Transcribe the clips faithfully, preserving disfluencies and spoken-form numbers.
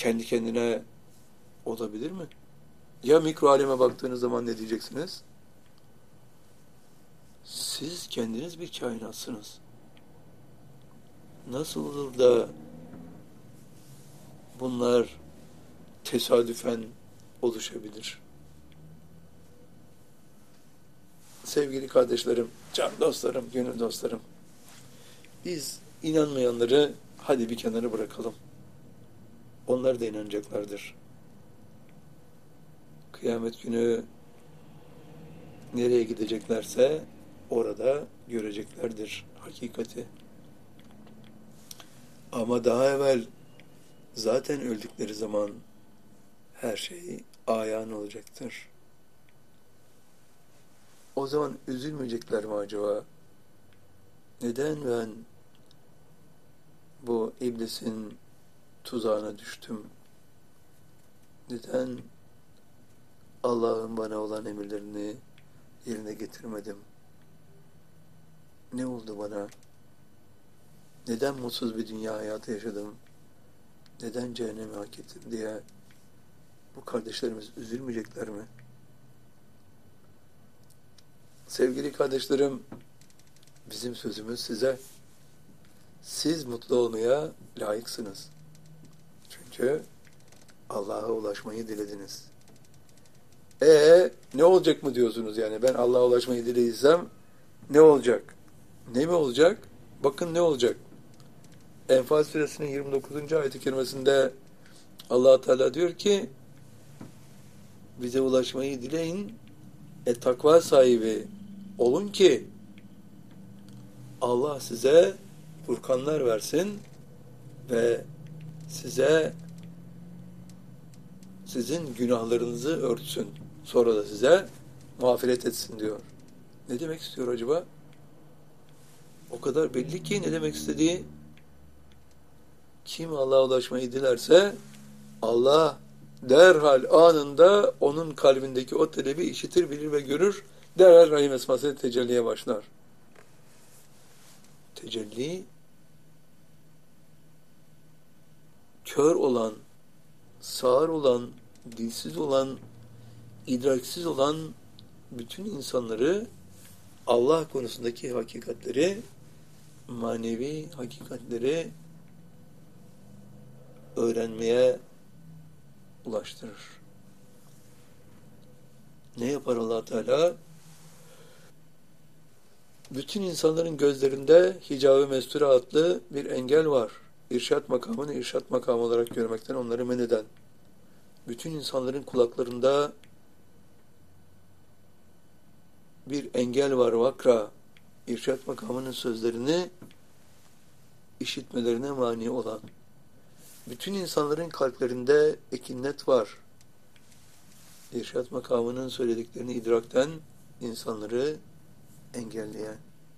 kendi kendine olabilir mi? Ya mikro aleme baktığınız zaman ne diyeceksiniz? Siz kendiniz bir kainatsınız. Nasıl olur da bunlar tesadüfen oluşabilir? Sevgili kardeşlerim, can dostlarım, gönül dostlarım, biz inanmayanları hadi bir kenara bırakalım. Onlar da inanacaklardır. Kıyamet günü nereye gideceklerse orada göreceklerdir hakikati. Ama daha evvel zaten öldükleri zaman her şey ayan olacaktır. O zaman üzülmeyecekler mi acaba? Neden ben bu iblisin tuzağına düştüm? Neden Allah'ın bana olan emirlerini yerine getirmedim? Ne oldu bana? Neden mutsuz bir dünya hayatı yaşadım? Neden cehennemi hak ettim diye bu kardeşlerimiz üzülmeyecekler mi? Sevgili kardeşlerim, bizim sözümüz size. Siz mutlu olmaya layıksınız. Çünkü Allah'a ulaşmayı dilediniz. E ne olacak mı diyorsunuz yani? Ben Allah'a ulaşmayı dilediysem ne olacak? Ne mi olacak? Bakın ne olacak? Enfal suresinin yirmi dokuzuncu ayet-i kerimesinde Allah Teala diyor ki bize ulaşmayı dileyin, e takva sahibi olun ki Allah size furkanlar versin ve size sizin günahlarınızı örtsün. Sonra da size mağfiret etsin diyor. Ne demek istiyor acaba? O kadar belli ki ne demek istediği. Kim Allah'a ulaşmayı dilerse Allah derhal anında onun kalbindeki o talebi işitir, bilir ve görür. Derhal rahim esmasıyla tecelliye başlar. Tecelli kör olan, sağır olan, dilsiz olan, idraksiz olan bütün insanları Allah konusundaki hakikatleri, manevi hakikatleri öğrenmeye ulaştırır. Ne yapar Allah Teala? Bütün insanların gözlerinde hicab-ı mesture adlı bir engel var. İrşad makamını irşad makamı olarak görmekten onları men eden. Bütün insanların kulaklarında bir engel var, vakra. İrşad makamının sözlerini işitmelerine mani olan. Bütün insanların kalplerinde ekinnet var. İrşad makamının söylediklerini idrakten insanları engelleyen.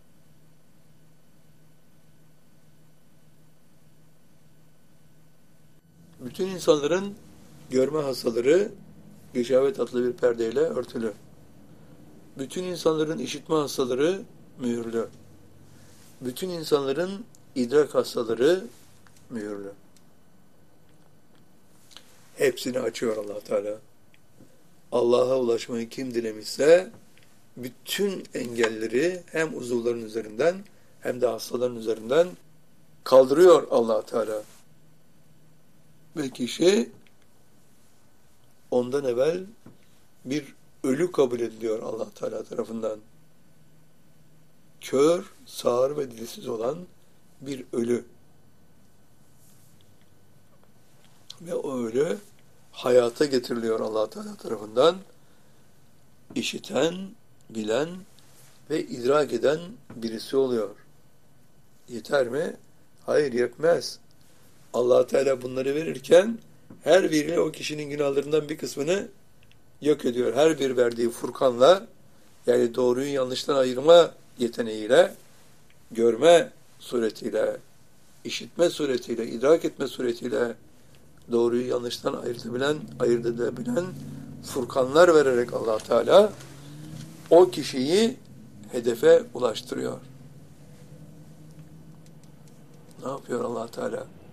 Bütün insanların görme hastaları gışavet adlı bir perdeyle örtülü. Bütün insanların işitme hastaları mühürlü. Bütün insanların idrak hastaları mühürlü. Hepsini açıyor Allah Teala. Allah'a ulaşmayı kim dilemişse bütün engelleri hem uzuvların üzerinden hem de hastaların üzerinden kaldırıyor Allah Teala. Ve kişi ondan evvel bir ölü kabul ediliyor Allah Teala tarafından. Kör, sağır ve dilsiz olan bir ölü. Ve o ölü hayata getiriliyor Allah Teala tarafından. İşiten, bilen ve idrak eden birisi oluyor. Yeter mi? Hayır, yetmez. Allah Teala bunları verirken her biri o kişinin günahlarından bir kısmını yok ediyor. Her bir verdiği Furkan'la, yani doğruyu yanlıştan ayırma yeteneğiyle, görme suretiyle, işitme suretiyle, idrak etme suretiyle doğruyu yanlıştan ayırtabilen, ayırt edebilen Furkanlar vererek Allah Teala o kişiyi hedefe ulaştırıyor. Ne yapıyor Allah Teala?